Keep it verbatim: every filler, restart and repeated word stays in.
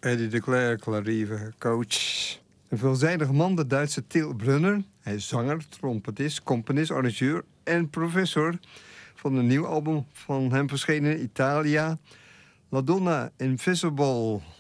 Eddie de Klerk, Larive, coach. Een veelzijdig man, de Duitse Til Brunner. Hij is zanger, trompetist, componist, arrangeur en professor van een nieuw album van hem verschenen in Italia. La Donna Invisible.